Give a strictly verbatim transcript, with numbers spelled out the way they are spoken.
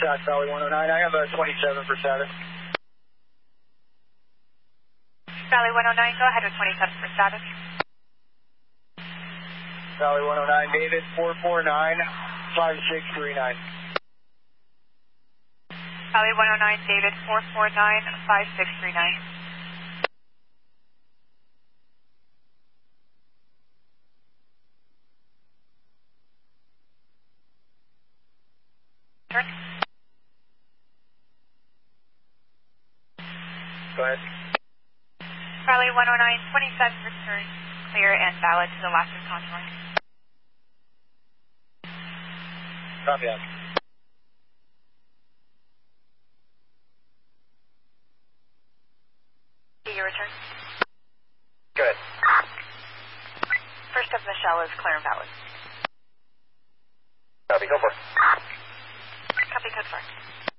South Valley one oh nine. I have a twenty-seven for status. Valley one oh nine, go ahead with twenty-seven for status. Valley one oh nine, David, four four nine, five six three nine. Valley one oh nine, David, four four nine, five six three nine. Turn. Go ahead. Valley one oh nine, twenty-seven, return clear and valid to the last contour. Copy that. Your return. Good. First up, Michelle is clear and valid. Copy, go for it. Copy, code four.